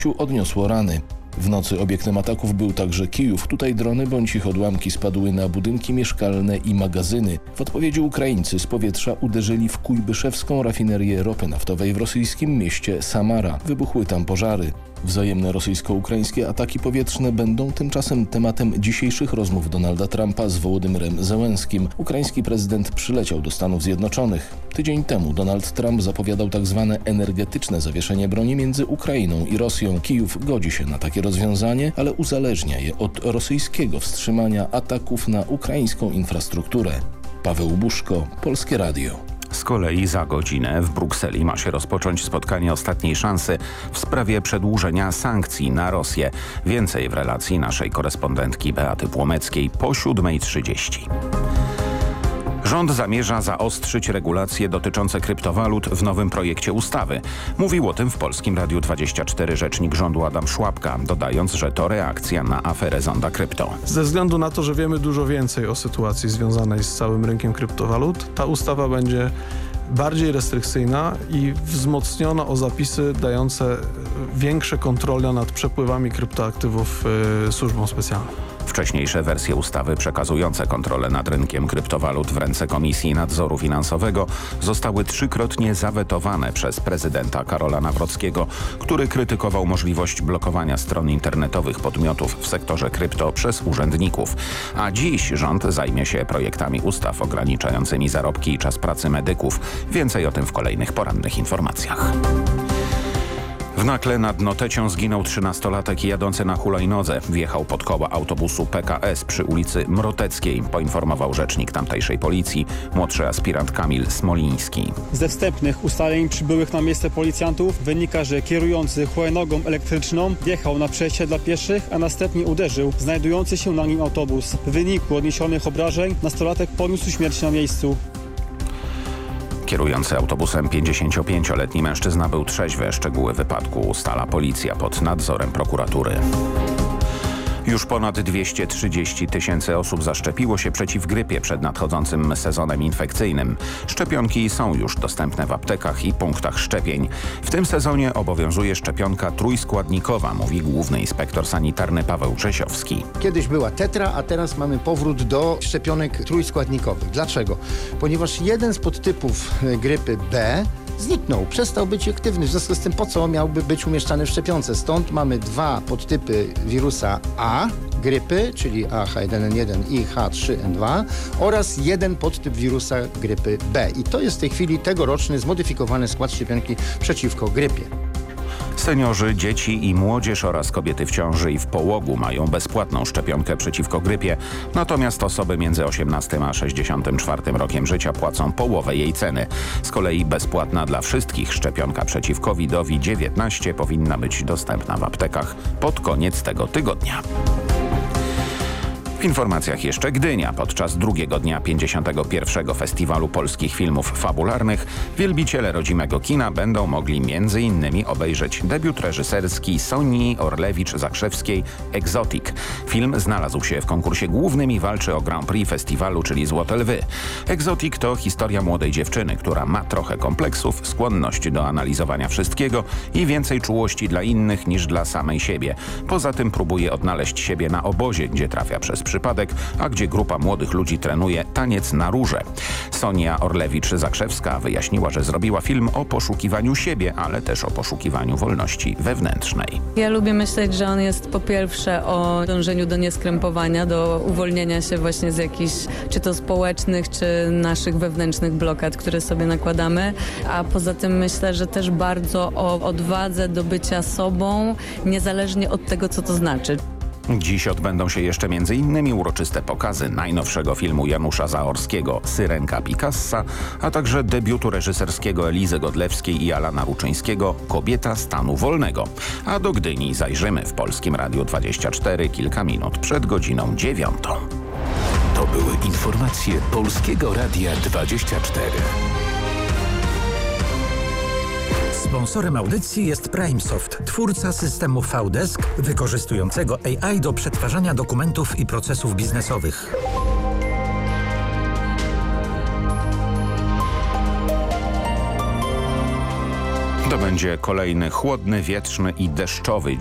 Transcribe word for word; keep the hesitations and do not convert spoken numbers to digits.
odniosło rany. W nocy obiektem ataków był także Kijów. Tutaj drony bądź ich odłamki spadły na budynki mieszkalne i magazyny. W odpowiedzi Ukraińcy z powietrza uderzyli w kujbyszewską rafinerię ropy naftowej w rosyjskim mieście Samara. Wybuchły tam pożary. Wzajemne rosyjsko-ukraińskie ataki powietrzne będą tymczasem tematem dzisiejszych rozmów Donalda Trumpa z Wołodymyrem Zełenskim. Ukraiński prezydent przyleciał do Stanów Zjednoczonych. Tydzień temu Donald Trump zapowiadał tzw. energetyczne zawieszenie broni między Ukrainą i Rosją. Kijów godzi się na takie rozwiązanie, ale uzależnia je od rosyjskiego wstrzymania ataków na ukraińską infrastrukturę. Paweł Buszko, Polskie Radio. Z kolei za godzinę w Brukseli ma się rozpocząć spotkanie ostatniej szansy w sprawie przedłużenia sankcji na Rosję. Więcej w relacji naszej korespondentki Beaty Płomeckiej po siódmej trzydzieści. Rząd zamierza zaostrzyć regulacje dotyczące kryptowalut w nowym projekcie ustawy. Mówił o tym w Polskim Radiu dwadzieścia cztery rzecznik rządu Adam Szłapka, dodając, że to reakcja na aferę Zonda Krypto. Ze względu na to, że wiemy dużo więcej o sytuacji związanej z całym rynkiem kryptowalut, ta ustawa będzie bardziej restrykcyjna i wzmocniona o zapisy dające większe kontrole nad przepływami kryptoaktywów yy, służbom specjalnym. Wcześniejsze wersje ustawy przekazujące kontrolę nad rynkiem kryptowalut w ręce Komisji Nadzoru Finansowego zostały trzykrotnie zawetowane przez prezydenta Karola Nawrockiego, który krytykował możliwość blokowania stron internetowych podmiotów w sektorze krypto przez urzędników. A dziś rząd zajmie się projektami ustaw ograniczającymi zarobki i czas pracy medyków. Więcej o tym w kolejnych porannych informacjach. W Nakle nad Notecią zginął trzynastolatek jadący na hulajnodze. Wjechał pod koła autobusu P K S przy ulicy Mroteckiej, poinformował rzecznik tamtejszej policji, młodszy aspirant Kamil Smoliński. Ze wstępnych ustaleń przybyłych na miejsce policjantów wynika, że kierujący hulajnogą elektryczną wjechał na przejście dla pieszych, a następnie uderzył znajdujący się na nim autobus. W wyniku odniesionych obrażeń nastolatek poniósł śmierć na miejscu. Kierujący autobusem pięćdziesięciopięcioletni mężczyzna był trzeźwy. Szczegóły wypadku ustala policja pod nadzorem prokuratury. Już ponad dwieście trzydzieści tysięcy osób zaszczepiło się przeciw grypie przed nadchodzącym sezonem infekcyjnym. Szczepionki są już dostępne w aptekach i punktach szczepień. W tym sezonie obowiązuje szczepionka trójskładnikowa, mówi główny inspektor sanitarny Paweł Czesiowski. Kiedyś była tetra, a teraz mamy powrót do szczepionek trójskładnikowych. Dlaczego? Ponieważ jeden z podtypów grypy B zniknął, przestał być aktywny. W związku z tym po co miałby być umieszczany w szczepionce? Stąd mamy dwa podtypy wirusa A, grypy, czyli A H jeden N jeden i H trzy N dwa oraz jeden podtyp wirusa grypy B. I to jest w tej chwili tegoroczny zmodyfikowany skład szczepionki przeciwko grypie. Seniorzy, dzieci i młodzież oraz kobiety w ciąży i w połogu mają bezpłatną szczepionkę przeciwko grypie, natomiast osoby między osiemnastym a sześćdziesiątym czwartym rokiem życia płacą połowę jej ceny. Z kolei bezpłatna dla wszystkich szczepionka przeciw kowidowi dziewiętnaście powinna być dostępna w aptekach pod koniec tego tygodnia. W informacjach jeszcze Gdynia. Podczas drugiego dnia pięćdziesiątego pierwszego Festiwalu Polskich Filmów Fabularnych wielbiciele rodzimego kina będą mogli między innymi obejrzeć debiut reżyserski Sonii Orlewicz-Zakrzewskiej Exotic. Film znalazł się w konkursie głównym i walczy o Grand Prix festiwalu, czyli Złote Lwy. Exotic to historia młodej dziewczyny, która ma trochę kompleksów, skłonność do analizowania wszystkiego i więcej czułości dla innych niż dla samej siebie. Poza tym próbuje odnaleźć siebie na obozie, gdzie trafia przez przypadek, a gdzie grupa młodych ludzi trenuje taniec na róże. Sonia Orlewicz-Zakrzewska wyjaśniła, że zrobiła film o poszukiwaniu siebie, ale też o poszukiwaniu wolności wewnętrznej. Ja lubię myśleć, że on jest po pierwsze o dążeniu do nieskrępowania, do uwolnienia się właśnie z jakichś, czy to społecznych, czy naszych wewnętrznych blokad, które sobie nakładamy, a poza tym myślę, że też bardzo o odwadze do bycia sobą, niezależnie od tego, co to znaczy. Dziś odbędą się jeszcze między innymi uroczyste pokazy najnowszego filmu Janusza Zaorskiego Syrenka Picassa, a także debiutu reżyserskiego Elizy Godlewskiej i Alana Ruczyńskiego Kobieta stanu wolnego. A do Gdyni zajrzymy w Polskim Radiu dwadzieścia cztery kilka minut przed godziną dziewiątą. To były informacje Polskiego Radia dwadzieścia cztery. Sponsorem audycji jest PrimeSoft, twórca systemu V-Desk wykorzystującego A I do przetwarzania dokumentów i procesów biznesowych. To będzie będzie kolejny chłodny, wietrzny i deszczowy